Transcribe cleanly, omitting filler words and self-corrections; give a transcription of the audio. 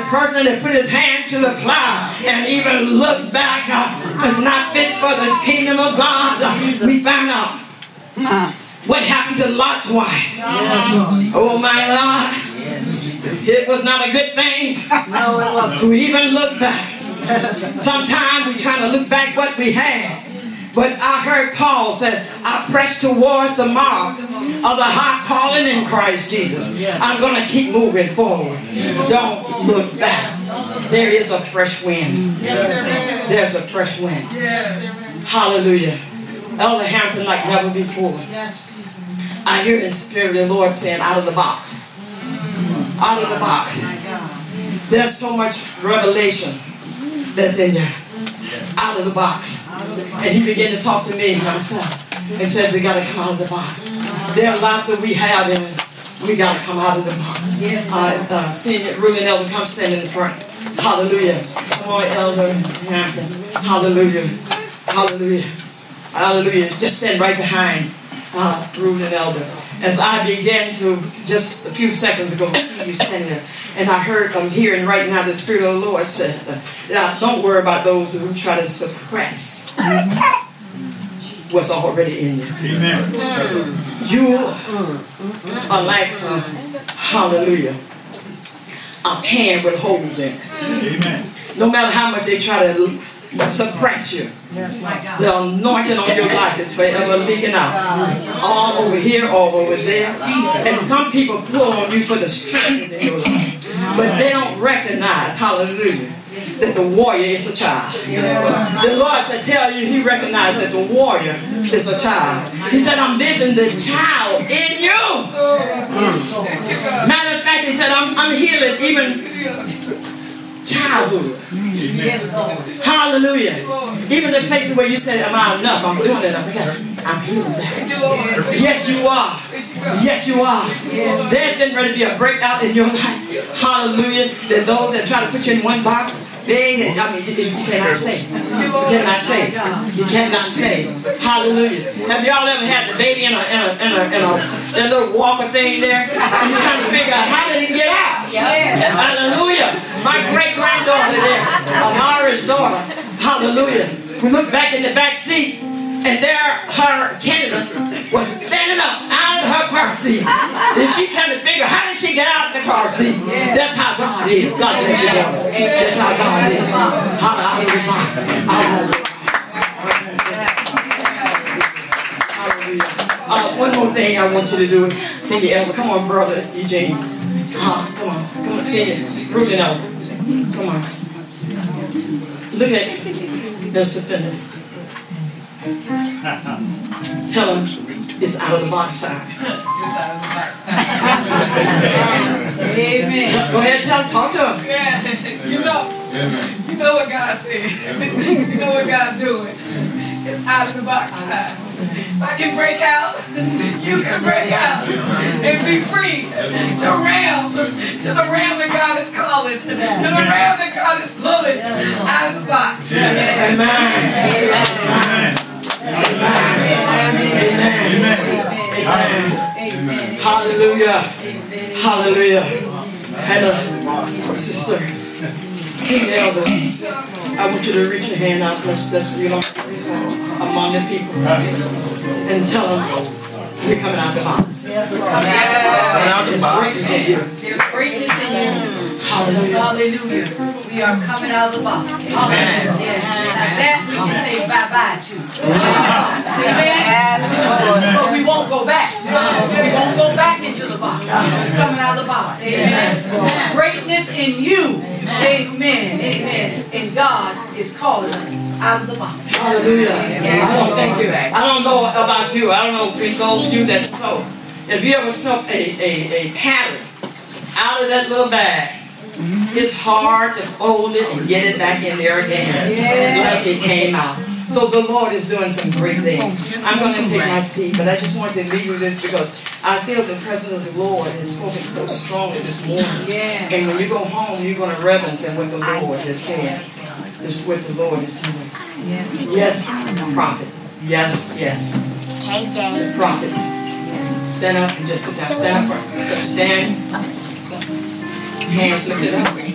person that put his hand to the plow and even look back is not fit for the kingdom of God. We found out what happened to Lot's wife. Oh my God. It was not a good thing to even look back. Sometimes we try to look back what we had. But I heard Paul said, I press towards the mark of the high calling in Christ Jesus. I'm going to keep moving forward. Don't look back. There is a fresh wind. There's a fresh wind. Hallelujah. Elder Hampton like never before. I hear the Spirit of the Lord saying, out of the box. Out of the box. There's so much revelation that's in there. Out of the box. And he began to talk to me myself and says, you got to come out of the box. There are a lot that we have in it. We got to come out of the box. Senior ruling elder, come stand in the front. Hallelujah. Come on, Elder Hampton. Hallelujah. Hallelujah. Hallelujah. Just stand right behind ruling elder. As I began to, just a few seconds ago, see you standing there. And I'm hearing right now the Spirit of the Lord said, don't worry about those who try to suppress what's already in you. Amen. You are like, hallelujah, a pan with holes in it. Amen. No matter how much they try to suppress you, the anointing on your life is forever leaking out. All over here, all over there. And some people pull on you for the strength in your life. But they don't recognize, hallelujah, that the warrior is a child. The Lord said, tell you, he recognized that the warrior is a child. He said, I'm visiting the child in you. Matter of fact, he said, I'm healing even childhood. Hallelujah. Even the places where you said, am I enough? I'm doing it. I'm healing that. Yes, you are. Yes, you are. There's getting ready to be a breakout in your life. Hallelujah. That those that try to put you in one box, you cannot say. You cannot say. You cannot say. Hallelujah. Have y'all ever had the baby in that little walker thing there? And you're trying to figure out how did it get out? Hallelujah. My great-granddaughter there, Amara's daughter. Hallelujah. We look back in the back seat, and there her Canada was standing up out of her car seat. And she trying to figure, how did she get out of the car seat? That's how God is. God bless you, daughter. That's how God is. Hallelujah. Hallelujah. One more thing I want you to do. Senior Elder. Come on, brother Eugene. Come on. Senior. Ruben Elder. Come on. Look at the suspended. Tell him it's out of the box time. Amen. Go ahead, talk to him. Yeah. You know what God said. You know what God's doing. It's out of the box time. If I can break out, you can break out and be free to the realm that God is calling, to the realm that God is pulling out of the box. Amen. Amen. Hallelujah. Hallelujah. And sister, senior elder, I want you to reach your hand out. Let's among the people and tell them we're coming out the box. There's greatness in you. There's greatness in you. Hallelujah. Hallelujah. We are coming out of the box. Amen. Yes. Now that we can say bye-bye to. Amen. But we won't go back. We won't go back into the box. We're coming out of the box. Amen. Greatness in you. Amen. Amen. And God is calling us out of the box. Hallelujah. Thank you. I don't know about you. I don't know those of you that sew. If you ever sew a pattern out of that little bag, it's hard to fold it and get it back in there again like it came out. So the Lord is doing some great things. I'm going to take my seat, but I just want to leave you this because I feel the presence of the Lord is spoken so strongly this morning. And when you go home, you're going to reverence in what the Lord is saying. Is what the Lord is doing. Yes, prophet. Yes. Hey, Jay. Prophet. Stand up and just sit down. Stand up. Stand. Hands lifted up.